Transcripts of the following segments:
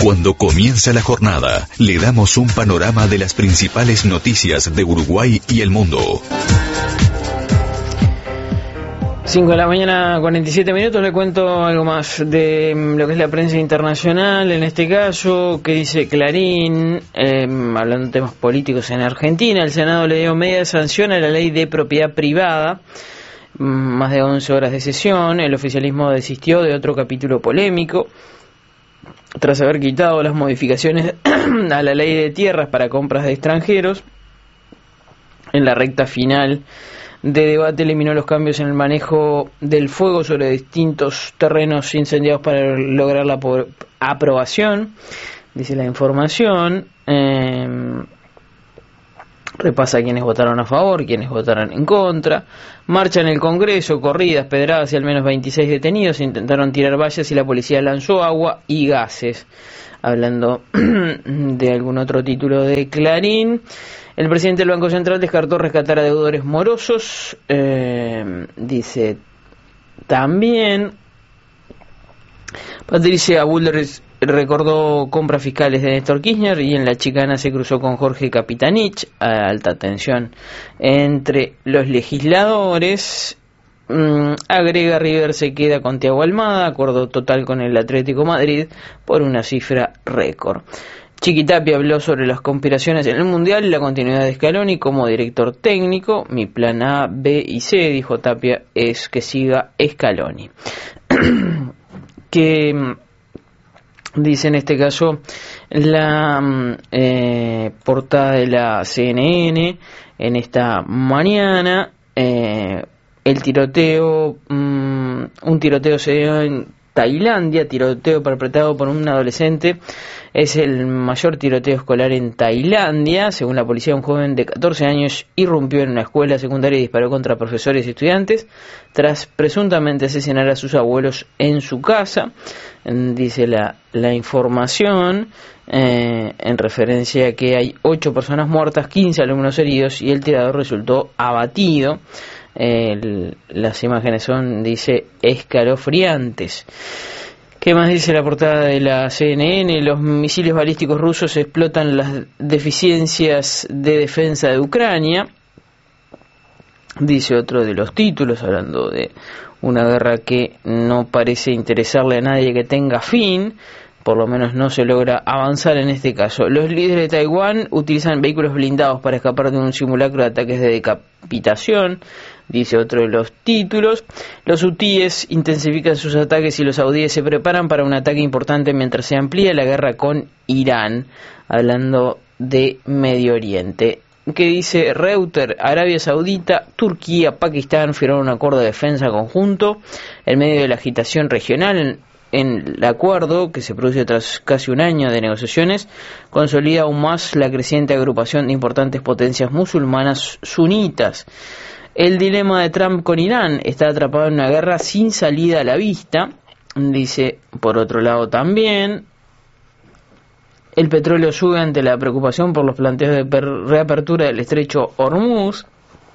Cuando comienza la jornada, le damos un panorama de las principales noticias de Uruguay y el mundo. 5 de la mañana, 47 minutos, le cuento algo más de lo que es la prensa internacional, en este caso, que dice Clarín, hablando de temas políticos en Argentina. El Senado le dio media sanción a la ley de propiedad privada, más de 11 horas de sesión. El oficialismo desistió de otro capítulo polémico, tras haber quitado las modificaciones a la ley de tierras para compras de extranjeros. En la recta final de debate eliminó los cambios en el manejo del fuego sobre distintos terrenos incendiados para lograr la aprobación, dice la información. Repasa quienes votaron a favor, quienes votaron en contra. Marcha en el Congreso, corridas, pedradas y al menos 26 detenidos. Intentaron tirar vallas y la policía lanzó agua y gases. Hablando de algún otro título de Clarín, el presidente del Banco Central descartó rescatar a deudores morosos. Dice también Patricia Bullrich recordó compras fiscales de Néstor Kirchner y en la chicana se cruzó con Jorge Capitanich. Alta tensión entre los legisladores. Agrega, River se queda con Thiago Almada, acuerdo total con el Atlético Madrid por una cifra récord. Chiqui Tapia habló sobre las conspiraciones en el Mundial y la continuidad de Scaloni como director técnico. Mi plan A, B y C, dijo Tapia, es que siga Scaloni. Que dice en este caso la portada de la CNN en esta mañana. El tiroteo, un tiroteo se dio en Tailandia, tiroteo perpetrado por un adolescente. Es el mayor tiroteo escolar en Tailandia. Según la policía, un joven de 14 años irrumpió en una escuela secundaria y disparó contra profesores y estudiantes tras presuntamente asesinar a sus abuelos en su casa. Dice la información en referencia a que hay 8 personas muertas, 15 alumnos heridos y el tirador resultó abatido. Las imágenes son, dice, escalofriantes. ¿Qué más dice la portada de la CNN? Los misiles balísticos rusos explotan las deficiencias de defensa de Ucrania. Dice otro de los títulos, hablando de una guerra que no parece interesarle a nadie que tenga fin. Por lo menos no se logra avanzar en este caso. Los líderes de Taiwán utilizan vehículos blindados para escapar de un simulacro de ataques de decapitación, dice otro de los títulos. Los hutíes intensifican sus ataques y los saudíes se preparan para un ataque importante mientras se amplía la guerra con Irán, hablando de Medio Oriente. ¿Qué dice Reuters? Arabia Saudita, Turquía, Pakistán firmaron un acuerdo de defensa conjunto en medio de la agitación regional. En el acuerdo, que se produce tras casi un año de negociaciones, consolida aún más la creciente agrupación de importantes potencias musulmanas sunitas. El dilema de Trump con Irán está atrapado en una guerra sin salida a la vista, dice por otro lado también. El petróleo sube ante la preocupación por los planteos de reapertura del estrecho Hormuz.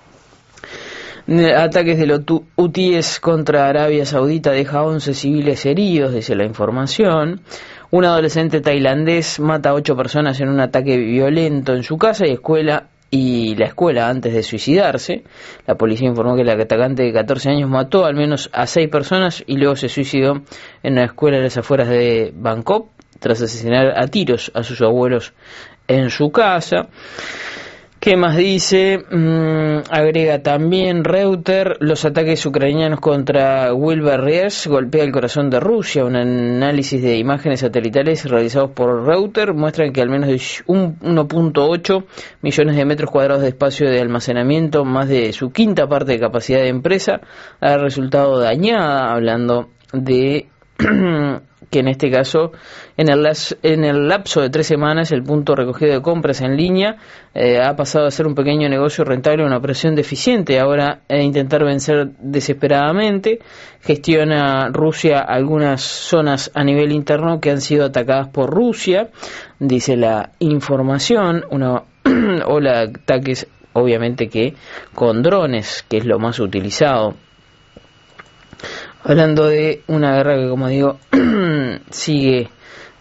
Ataques de los hutíes contra Arabia Saudita deja 11 civiles heridos, dice la información. Un adolescente tailandés mata a 8 personas en un ataque violento en su casa y la escuela antes de suicidarse. La policía informó que el atacante de 14 años mató al menos a 6 personas y luego se suicidó en una escuela de las afueras de Bangkok tras asesinar a tiros a sus abuelos en su casa. ¿Qué más dice? Agrega también Reuters, los ataques ucranianos contra Wilber-Ries golpea el corazón de Rusia. Un análisis de imágenes satelitales realizados por Reuters muestran que al menos 1.8 millones de metros cuadrados de espacio de almacenamiento, más de su quinta parte de capacidad de empresa, ha resultado dañada, hablando de que en este caso, en el lapso de 3 semanas, el punto recogido de compras en línea ha pasado a ser un pequeño negocio rentable, una operación deficiente. Ahora, intentar vencer desesperadamente, gestiona Rusia algunas zonas a nivel interno que han sido atacadas por Rusia, dice la información, una ola de ataques, obviamente que con drones, que es lo más utilizado. Hablando de una guerra que, como digo, sigue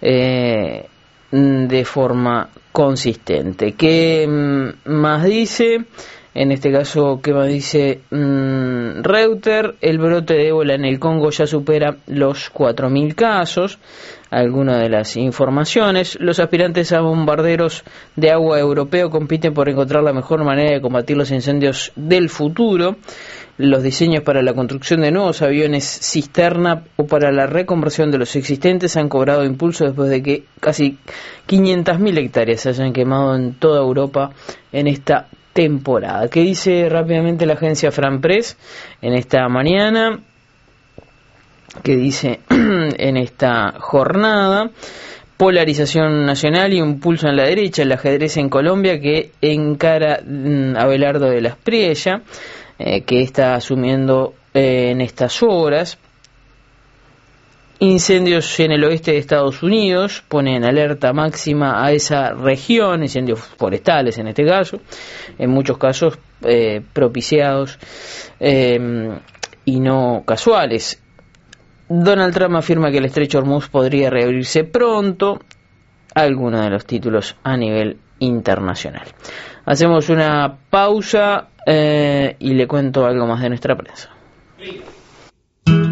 de forma consistente. ¿Qué más dice? En este caso, ¿qué más dice Reuters? El brote de ébola en el Congo ya supera los 4.000 casos. Algunas de las informaciones. Los aspirantes a bombarderos de agua europeo compiten por encontrar la mejor manera de combatir los incendios del futuro. Los diseños para la construcción de nuevos aviones cisterna o para la reconversión de los existentes han cobrado impulso después de que casi 500.000 hectáreas se hayan quemado en toda Europa en esta temporada. ¿Qué dice rápidamente la agencia Franpress en esta mañana? ¿Qué dice en esta jornada? Polarización nacional y un pulso en la derecha, el ajedrez en Colombia que encara Abelardo de la Espriella, que está asumiendo en estas horas. Incendios en el oeste de Estados Unidos, ponen alerta máxima a esa región, incendios forestales en este caso, en muchos casos propiciados y no casuales. Donald Trump afirma que el estrecho Hormuz podría reabrirse pronto. Algunos de los títulos a nivel internacional. Hacemos una pausa y le cuento algo más de nuestra prensa.